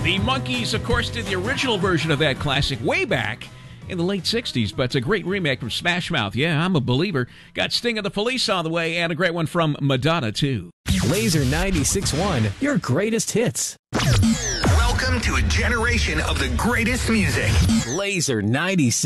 The Monkees, of course, did the original version of that classic way back in the late 60s, but it's a great remake from Smash Mouth. Yeah, I'm a believer. Got Sting of the Police on the way, and a great one from Madonna, too. Laser 96.1, your greatest hits. Welcome to a generation of the greatest music. Laser 96.